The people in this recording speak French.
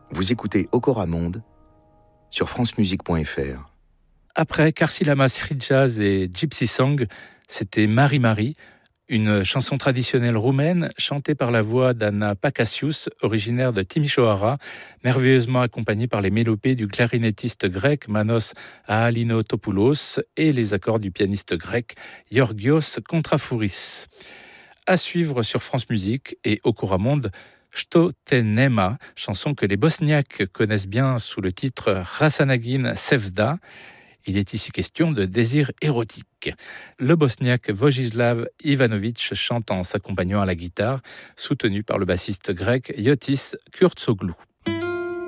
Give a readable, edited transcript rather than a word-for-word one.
Vous écoutez Okora Monde sur francemusique.fr. Après Karsilamas Hijaz et Gypsy Song, c'était Marie Marie, une chanson traditionnelle roumaine chantée par la voix d'Anna Pacasius, originaire de Timișoara, merveilleusement accompagnée par les mélopées du clarinettiste grec Manos Ahalinotopoulos et les accords du pianiste grec Georgios Kontrafouris. À suivre sur France Musique et Okora Monde, Što te nema, chanson que les Bosniaques connaissent bien sous le titre Rasanagin Sevda. Il est ici question de désir érotique. Le bosniaque Vojislav Ivanović chante en s'accompagnant à la guitare, soutenu par le bassiste grec Yotis Kurtsoglou.